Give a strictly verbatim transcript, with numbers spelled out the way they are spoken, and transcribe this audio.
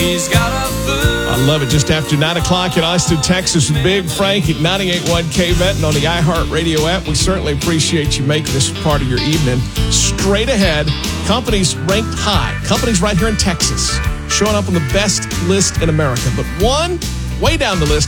She's got a food. I love it. Just after nine o'clock in Austin, Texas, with Big Frank at ninety-eight point one K-Vet and on the iHeartRadio app. We certainly appreciate you making this part of your evening. Straight ahead, companies ranked high. Companies right here in Texas showing up on the best list in America. But one way down the list